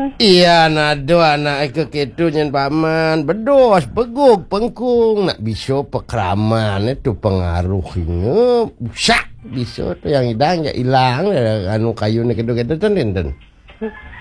Iya, nado anak ke ketu nyen paman. Bedos, beguk, pengkung. Nak bisa pekraman itu pengaruhnya. Busak. Bisa tu yang hidang ya hilang. Anu kayu ni ketu-ketu tu.